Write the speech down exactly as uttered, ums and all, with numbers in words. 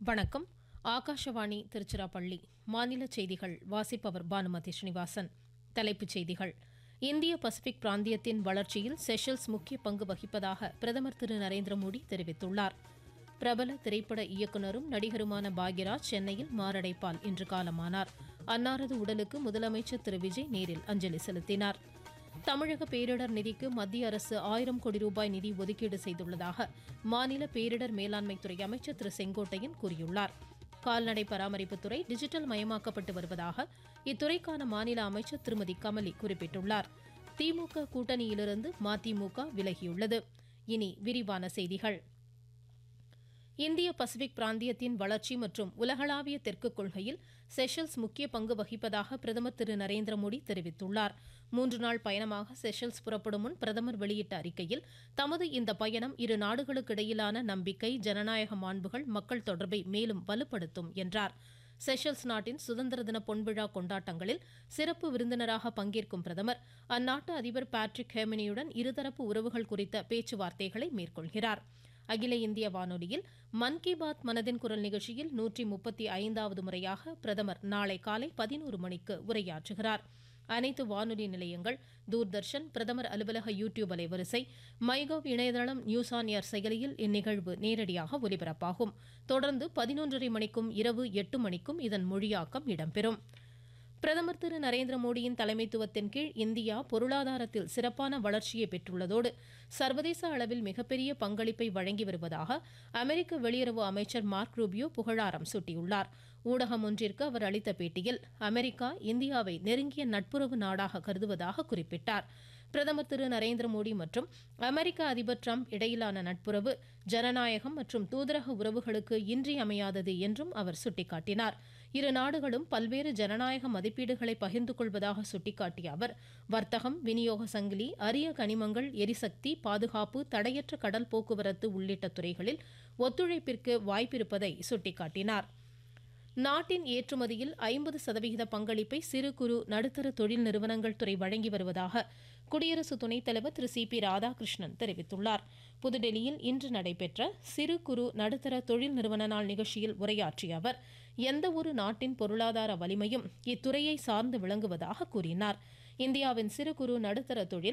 வணக்கம். ஆகாஷவாணி திருச்சிராப்பள்ளி. மாநில செய்திகள் வாசிப்பவர் பானுமதி ஸ்ரீனிவாசன். தலைப்புச் செய்திகள். இந்திய பசிபிக் பிராந்தியத்தின் வளர்ச்சியில் செஷல்ஸ் முக்கிய பங்கு வகிப்பதாக பிரதமர் திரு நரேந்திர மோடி தெரிவித்துள்ளார். பிரபல திரைப்பட இயக்குநரும் நடிகருமான பாக்யராஜ் சென்னையில் மாரடைப்பால் இன்று காலமானார். அன்னாரது உடலுக்கு முதலமைச்சர் திரு விஜய் நேரில் அஞ்சலி செலுத்தினார். தமிழக பேரிடர் நிதிக்கு மத்திய அரசு ஆயிரம் கோடி ரூபாய் நிதி ஒதுக்கீடு செய்துள்ளதாக மாநில பேரிடர் மேலாண்மைத்துறை அமைச்சர் திரு செங்கோட்டையன் கூறியுள்ளார். கால்நடை பராமரிப்புத்துறை டிஜிட்டல் மயமாக்கப்பட்டு வருவதாக இத்துறைக்கான மாநில அமைச்சர் திருமதி கமலி குறிப்பிட்டுள்ளார். திமுக கூட்டணியிலிருந்து மதிமுக விலகியுள்ளது. இனி விரிவான செய்திகள். இந்திய பசிபிக் பிராந்தியத்தின் வளர்ச்சி மற்றும் உலகளாவிய தெற்கு கொள்கையில் செஷல்ஸ் முக்கிய பங்கு வகிப்பதாக பிரதமர் திரு நரேந்திர மோடி தெரிவித்துள்ளார். மூன்று நாள் பயணமாக செஷல்ஸ் புறப்படும் முன் பிரதமர் வெளியிட்ட அறிக்கையில் தமது இந்த பயணம் இரு நாடுகளுக்கு இடையிலான நம்பிக்கை, ஜனநாயக மாண்புகள், மக்கள் தொடர்பை மேலும் வலுப்படுத்தும் என்றார். செஷல்ஸ் நாட்டின் சுதந்திர தின பொன்விழா கொண்டாட்டங்களில் சிறப்பு விருந்தினராக பங்கேற்கும் பிரதமர் அந்நாட்டு அதிபர் பேட்ரிக் ஹெர்மினியுடன் இருதரப்பு உறவுகள் குறித்த பேச்சுவார்த்தைகளை மேற்கொள்கிறார். அகில இந்திய வானொலியில் மன் கி பாத் மனதின் குரல் நிகழ்ச்சியில் நூற்றி முப்பத்தி ஐந்தாவது முறையாக பிரதமர் நாளை காலை பதினோரு மணிக்கு உரையாற்றுகிறார். அனைத்து வானொலி நிலையங்கள், தூர்தர்ஷன், பிரதமர் அலுவலக யூ டியூப் அலைவரிசை, மைகவ் இணையதளம், நியூஸ் ஆன் ஏர் செயலியில் இந்நிகழ்வு நேரடியாக ஒலிபரப்பாகும். தொடர்ந்து பதினொன்றரை மணிக்கும் இரவு எட்டு மணிக்கும் இதன் மொழியாக்கம் இடம்பெறும். பிரதமர் திரு நரேந்திர மோடியின் தலைமைத்துவத்தின் கீழ் இந்தியா பொருளாதாரத்தில் சிறப்பான வளர்ச்சியை பெற்றுள்ளதோடு சர்வதேச அளவில் மிகப்பெரிய பங்களிப்பை வழங்கி வருவதாக அமெரிக்க வெளியுறவு அமைச்சர் மார்க் ரூபியோ புகழாரம் சூட்டியுள்ளார். ஊடகம் ஒன்றிற்கு அவர் அளித்த பேட்டியில் அமெரிக்கா இந்தியாவை நெருங்கிய நட்புறவு நாடாக கருதுவதாக குறிப்பிட்டார். பிரதமர் திரு நரேந்திர மோடி மற்றும் அமெரிக்க அதிபர் டிரம்ப் இடையிலான நட்புறவு ஜனநாயகம் மற்றும் தூதரக உறவுகளுக்கு இன்றியமையாதது என்றும் அவர் சுட்டிக்காட்டினார். இரு நாடுகளும் பல்வேறு ஜனநாயக மதிப்பீடுகளை பகிர்ந்து கொள்வதாக சுட்டிக்காட்டிய அவர் வர்த்தகம், விநியோக சங்கிலி, அரிய கனிமங்கள், எரிசக்தி, பாதுகாப்பு, தடையற்ற கடல் போக்குவரத்து உள்ளிட்ட துறைகளில் ஒத்துழைப்பிற்கு வாய்ப்பிருப்பதை சுட்டிக்காட்டினார். நாட்டின் ஏற்றுமதியில் ஐம்பது சதவிகித பங்களிப்பை சிறு குறு நடுத்தர தொழில் நிறுவனங்கள் துறை வழங்கி வருவதாக குடியரசு துணைத் தலைவர் திரு சி பி ராதாகிருஷ்ணன் தெரிவித்துள்ளார். புதுடெல்லியில் இன்று நடைபெற்ற சிறு குறு நடுத்தர தொழில் நிறுவன நாள் நிகழ்ச்சியில் உரையாற்றிய அவர் எந்த ஒரு நாட்டின் பொருளாதார வலிமையும் இத்துறையை சார்ந்து விளங்குவதாக கூறினார். இந்தியாவின் சிறு குறு நடுத்தர தொழில்